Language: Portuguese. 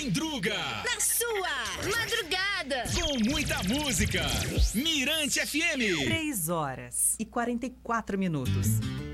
Mendruga. Na sua madrugada. Com muita música. Mirante FM. 3 horas e 44 minutos.